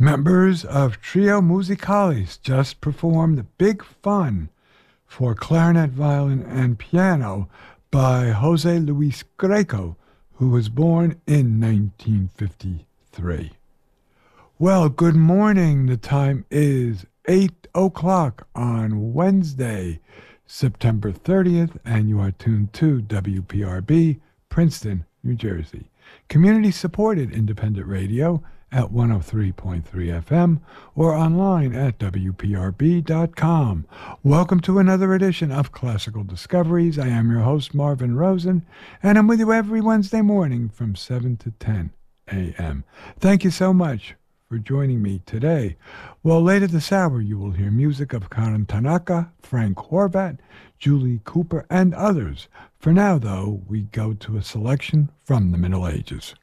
Members of Trio Musicalis just performed Big Fun for clarinet, violin, and piano by Jose Luis Greco, who was born in 1953. Well, good morning. The time is 8 o'clock on Wednesday, September 30th, and you are tuned to WPRB, Princeton, New Jersey. Community-supported independent radio at 103.3 FM or online at WPRB.com. Welcome to another edition of Classical Discoveries. I am your host, Marvin Rosen, and I'm with you every Wednesday morning from 7 to 10 a.m. Thank you so much for joining me today. Well, later this hour, you will hear music of Karen Tanaka, Frank Horvat, Julie Cooper, and others. For now, though, we go to a selection from the Middle Ages.